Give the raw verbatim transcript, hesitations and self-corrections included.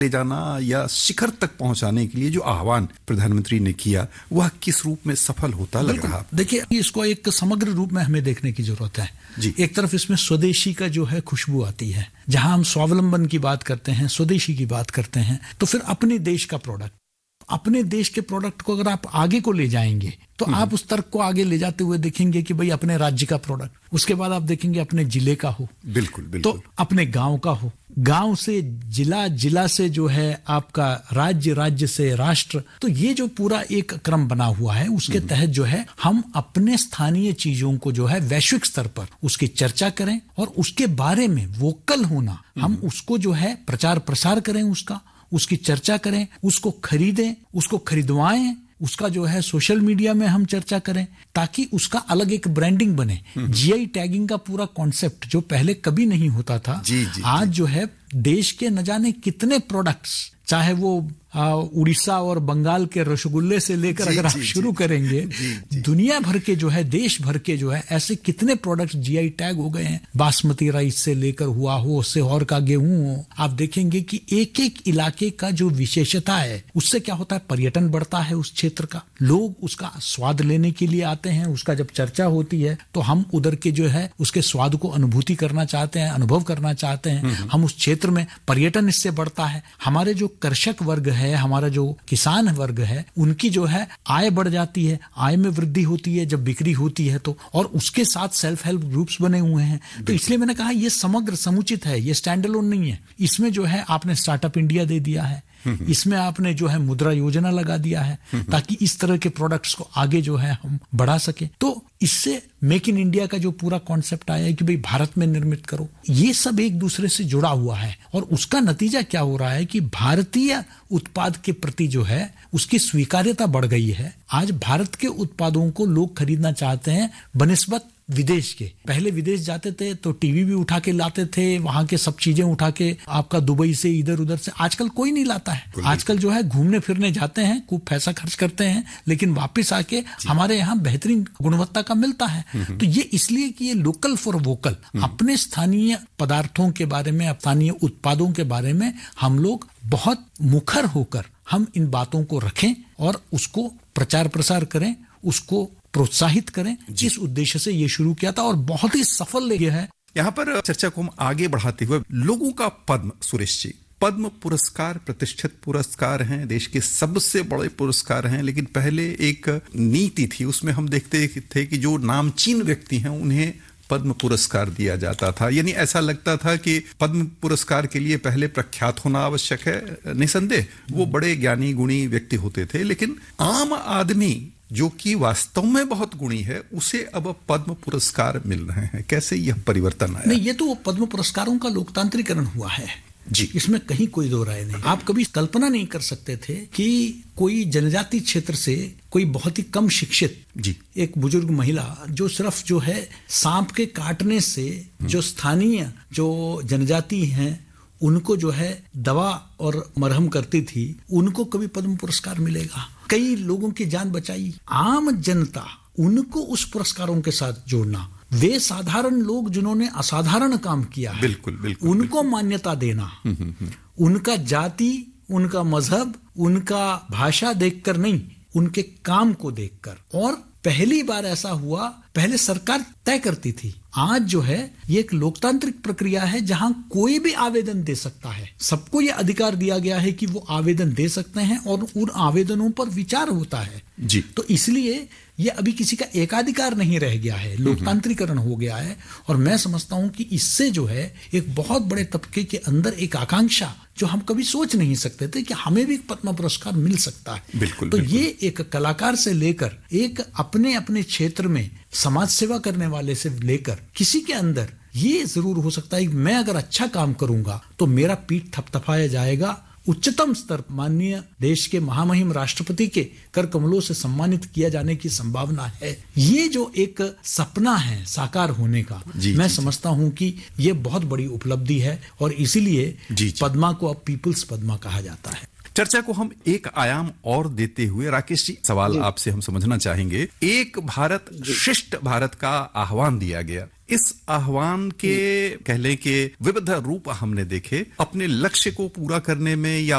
ले जाना या शिखर तक पहुंचाने के लिए जो आह्वान प्रधानमंत्री ने किया, वह किस रूप में सफल होता लग रहा? देखिए, इसको एक समग्र रूप में हमें देखने की जरूरत है जी। एक तरफ इसमें स्वदेशी का जो है खुशबू आती है, जहां हम स्वावलंबन की बात करते हैं, स्वदेशी की बात करते हैं, तो फिर अपने देश का प्रोडक्ट, अपने देश के प्रोडक्ट को अगर आप आगे को ले जाएंगे तो आप उस तर्क को आगे ले जाते हुए देखेंगे कि भाई अपने राज्य का प्रोडक्ट, उसके बाद आप देखेंगे अपने जिले का हो, बिल्कुल बिल्कुल, तो अपने गांव का हो, गांव से जिला, जिला से जो है आपका राज्य, राज्य से राष्ट्र। तो ये जो पूरा एक क्रम बना हुआ है, उसके तहत जो है हम अपने स्थानीय चीजों को जो है वैश्विक स्तर पर उसकी चर्चा करें और उसके बारे में वोकल होना, हम उसको जो है प्रचार प्रसार करें, उसका उसकी चर्चा करें, उसको खरीदें, उसको खरीदवाएं, उसका जो है सोशल मीडिया में हम चर्चा करें, ताकि उसका अलग एक ब्रांडिंग बने। जीआई टैगिंग का पूरा कॉन्सेप्ट जो पहले कभी नहीं होता था, जी, जी, आज जी. जो है देश के न जाने कितने प्रोडक्ट्स, चाहे वो उड़ीसा और बंगाल के रसगुल्ले से लेकर अगर आप शुरू करेंगे, जी, जी. दुनिया भर के जो है, देश भर के जो है ऐसे कितने प्रोडक्ट्स जीआई टैग हो गए हैं। बासमती राइस से लेकर हुआ हो, सीहोर का गेहूं हो, आप देखेंगे कि एक एक इलाके का जो विशेषता है, उससे क्या होता है, पर्यटन बढ़ता है उस क्षेत्र का, लोग उसका स्वाद लेने के लिए आते हैं, उसका जब चर्चा होती है तो हम उधर के जो है उसके स्वाद को अनुभूति करना चाहते हैं, अनुभव करना चाहते हैं, हम उस क्षेत्र में, पर्यटन इससे बढ़ता है। हमारे जो कृषक वर्ग है, हमारा जो किसान वर्ग है, उनकी जो है आय बढ़ जाती है, आय में वृद्धि होती है जब बिक्री होती है तो, और उसके साथ सेल्फ हेल्प ग्रुप्स बने हुए हैं। तो इसलिए मैंने कहा ये समग्र समुचित है, ये स्टैंड अलोन नहीं है। इसमें जो है आपने स्टार्टअप इंडिया दे दिया है, इसमें आपने जो है मुद्रा योजना लगा दिया है, ताकि इस तरह के प्रोडक्ट्स को आगे जो है हम बढ़ा सके। तो इससे मेक इन इंडिया का जो पूरा कॉन्सेप्ट आया है कि भाई भारत में निर्मित करो, ये सब एक दूसरे से जुड़ा हुआ है, और उसका नतीजा क्या हो रहा है कि भारतीय उत्पाद के प्रति जो है उसकी स्वीकार्यता बढ़ गई है। आज भारत के उत्पादों को लोग खरीदना चाहते हैं बनिस्बत विदेश के। पहले विदेश जाते थे तो टीवी भी उठा के लाते थे, वहां के सब चीजें उठा के आपका दुबई से, इधर उधर से। आजकल कोई नहीं लाता है। आजकल जो है घूमने फिरने जाते हैं, खूब पैसा खर्च करते हैं, लेकिन वापस आके हमारे यहाँ बेहतरीन गुणवत्ता का मिलता है। तो ये इसलिए कि ये लोकल फॉर वोकल, अपने स्थानीय पदार्थों के बारे में, स्थानीय उत्पादों के बारे में हम लोग बहुत मुखर होकर हम इन बातों को रखें और उसको प्रचार प्रसार करें, उसको प्रोत्साहित करें। इस उद्देश्य से ये शुरू किया था और बहुत ही सफल ये है। यहाँ पर चर्चा को हम आगे बढ़ाते हुए, लोगों का पद्म, सुरेश जी, पद्म पुरस्कार प्रतिष्ठित पुरस्कार हैं, देश के सबसे बड़े पुरस्कार हैं, लेकिन पहले एक नीति थी, उसमें हम देखते थे कि जो नामचीन व्यक्ति हैं उन्हें पद्म पुरस्कार दिया जाता था। यानी ऐसा लगता था कि पद्म पुरस्कार के लिए पहले प्रख्यात होना आवश्यक है। निसंदेह वो बड़े ज्ञानी गुणी व्यक्ति होते थे, लेकिन आम आदमी जो कि वास्तव में बहुत गुणी है, उसे अब पद्म पुरस्कार मिल रहे हैं। कैसे यह परिवर्तन आया? नहीं, ये तो पद्म पुरस्कारों का लोकतांत्रिकरण हुआ है जी, इसमें कहीं कोई दो राय नहीं। आप कभी कल्पना नहीं कर सकते थे कि कोई जनजाति क्षेत्र से कोई बहुत ही कम शिक्षित जी एक बुजुर्ग महिला जो सिर्फ जो है सांप के काटने से जो स्थानीय जो जनजाति हैं उनको जो है दवा और मरहम करती थी, उनको कभी पद्म पुरस्कार मिलेगा? कई लोगों की जान बचाई। आम जनता, उनको उस पुरस्कारों के साथ जोड़ना, वे साधारण लोग जिन्होंने असाधारण काम किया है, बिल्कुल बिल्कुल उनको बिल्कुल। मान्यता देना, उनका जाति, उनका मजहब, उनका भाषा देखकर नहीं, उनके काम को देखकर। और पहली बार ऐसा हुआ, पहले सरकार तय करती थी, आज जो है ये एक लोकतांत्रिक प्रक्रिया है जहां कोई भी आवेदन दे सकता है। सबको ये अधिकार दिया गया है कि वो आवेदन दे सकते हैं और उन आवेदनों पर विचार होता है जी। तो इसलिए ये अभी किसी का एकाधिकार नहीं रह गया है, लोकतांत्रिकरण हो गया है। और मैं समझता हूं कि इससे जो है एक बहुत बड़े तबके के अंदर एक आकांक्षा, जो हम कभी सोच नहीं सकते थे कि हमें भी पद्म पुरस्कार मिल सकता है। बिल्कुल, तो बिल्कुल। ये एक कलाकार से लेकर एक अपने अपने क्षेत्र में समाज सेवा करने वाले से लेकर किसी के अंदर ये जरूर हो सकता है कि मैं अगर अच्छा काम करूंगा तो मेरा पीठ थपथपाया जाएगा। उच्चतम स्तर माननीय देश के महामहिम राष्ट्रपति के कर कमलों से सम्मानित किया जाने की संभावना है। ये जो एक सपना है साकार होने का, जी, मैं जी, समझता हूं कि ये बहुत बड़ी उपलब्धि है और इसीलिए पद्मा को अब पीपुल्स पद्मा कहा जाता है। चर्चा को हम एक आयाम और देते हुए, राकेश जी, सवाल आपसे हम समझना चाहेंगे। एक भारत श्रेष्ठ भारत का आह्वान दिया गया। इस आह्वान के कह लें कि विविध रूप हमने देखे। अपने लक्ष्य को पूरा करने में या